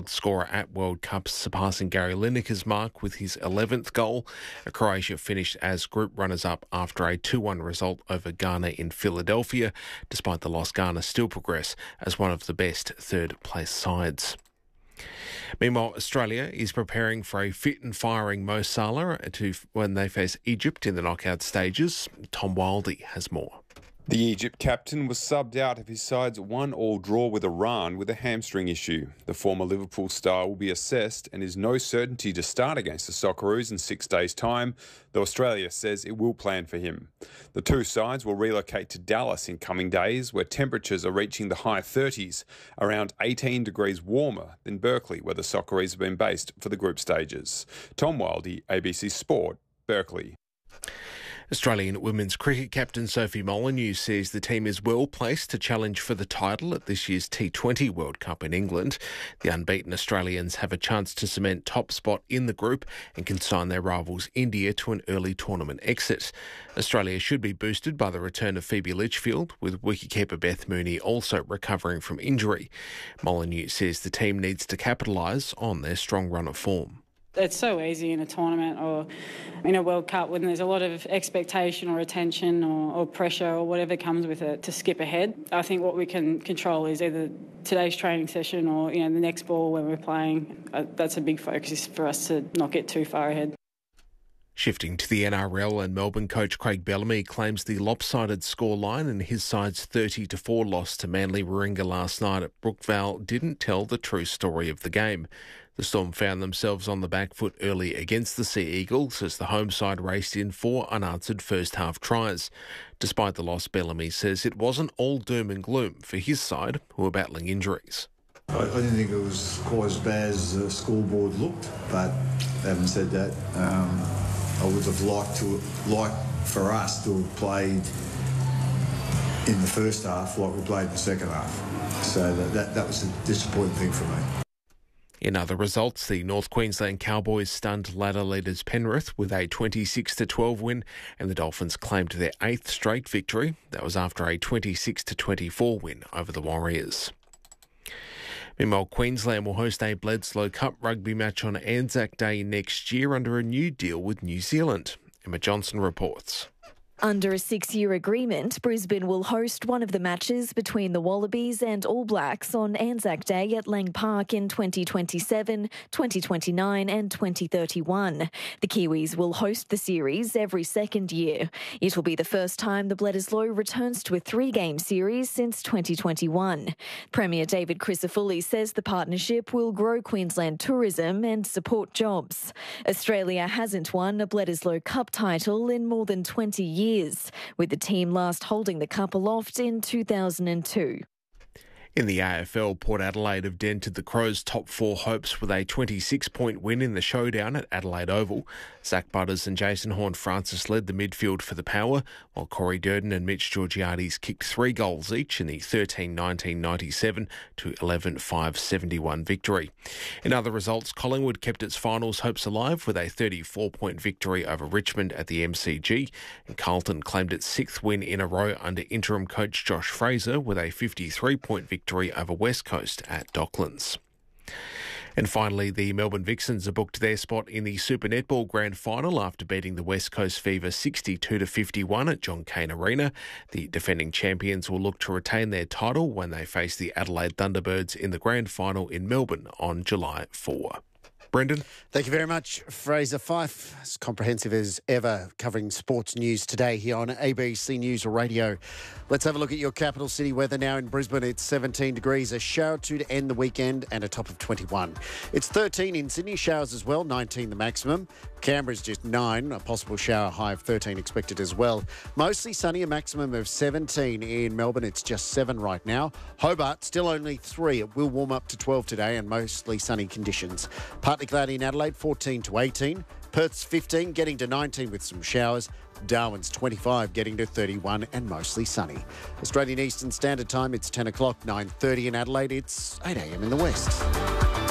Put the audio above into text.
record scorer at World Cups, surpassing Gary Lineker's mark with his 11th goal. Croatia finished as group runners-up after a 2-1 result over Ghana in Philadelphia. Despite the loss, Ghana still progress as one of the best third-place sides. Meanwhile, Australia is preparing for a fit and firing Mo Salah when they face Egypt in the knockout stages. Tom Wildey has more. The Egypt captain was subbed out of his side's 1-1 draw with Iran with a hamstring issue. The former Liverpool star will be assessed and is no certainty to start against the Socceroos in 6 days' time, though Australia says it will plan for him. The two sides will relocate to Dallas in coming days, where temperatures are reaching the high 30s, around 18 degrees warmer than Berkeley, where the Socceroos have been based for the group stages. Tom Wildey, ABC Sport, Berkeley. Australian women's cricket captain Sophie Molyneux says the team is well placed to challenge for the title at this year's T20 World Cup in England. The unbeaten Australians have a chance to cement top spot in the group and consign their rivals India to an early tournament exit. Australia should be boosted by the return of Phoebe Litchfield, with wicketkeeper Beth Mooney also recovering from injury. Molyneux says the team needs to capitalise on their strong run of form. It's so easy in a tournament or in a World Cup when there's a lot of expectation or attention or pressure or whatever comes with it to skip ahead. I think what we can control is either today's training session or the next ball when we're playing. That's a big focus for us to not get too far ahead. Shifting to the NRL, and Melbourne coach Craig Bellamy claims the lopsided scoreline in his side's 30-4 loss to Manly Warringah last night at Brookvale didn't tell the true story of the game. The Storm found themselves on the back foot early against the Sea Eagles as the home side raced in 4 unanswered first-half tries. Despite the loss, Bellamy says it wasn't all doom and gloom for his side, who were battling injuries. I didn't think it was quite as bad as the scoreboard looked, but having said that, I would have liked for us to have played in the first half like we played in the second half. So that was a disappointing thing for me. In other results, the North Queensland Cowboys stunned ladder leaders Penrith with a 26-12 win, and the Dolphins claimed their 8th straight victory. That was after a 26-24 win over the Warriors. Meanwhile, Queensland will host a Bledisloe Cup rugby match on Anzac Day next year under a new deal with New Zealand. Emma Johnson reports. Under a 6-year agreement, Brisbane will host one of the matches between the Wallabies and All Blacks on Anzac Day at Lang Park in 2027, 2029 and 2031. The Kiwis will host the series every second year. It will be the first time the Bledisloe returns to a 3-game series since 2021. Premier David Crisafulli says the partnership will grow Queensland tourism and support jobs. Australia hasn't won a Bledisloe Cup title in more than 20 years, with the team last holding the cup aloft in 2002. In the AFL, Port Adelaide have dented the Crows' top 4 hopes with a 26-point win in the showdown at Adelaide Oval. Zach Butters and Jason Horne-Francis led the midfield for the Power, while Corey Durden and Mitch Georgiades kicked 3 goals each in the 13-19-97 to 11-5-71 victory. In other results, Collingwood kept its finals hopes alive with a 34-point victory over Richmond at the MCG, and Carlton claimed its 6th win in a row under interim coach Josh Fraser with a 53-point victory over West Coast at Docklands. And finally, the Melbourne Vixens have booked their spot in the Super Netball Grand Final after beating the West Coast Fever 62-51 at John Cain Arena. The defending champions will look to retain their title when they face the Adelaide Thunderbirds in the Grand Final in Melbourne on July 4. Brendan? Thank you very much, Fraser Fife. As comprehensive as ever, covering sports news today here on ABC News Radio. Let's have a look at your capital city weather now. In Brisbane, it's 17 degrees, a shower or two to end the weekend and a top of 21. It's 13 in Sydney, showers as well, 19 the maximum. Canberra's just 9, a possible shower, high of 13 expected as well. Mostly sunny, a maximum of 17 in Melbourne. It's just 7 right now. Hobart, still only 3. It will warm up to 12 today and mostly sunny conditions. Partly cloudy in Adelaide, 14 to 18. Perth's 15, getting to 19 with some showers. Darwin's 25, getting to 31 and mostly sunny. Australian Eastern Standard Time, it's 10 o'clock, 9:30 in Adelaide. It's 8 a.m. in the West.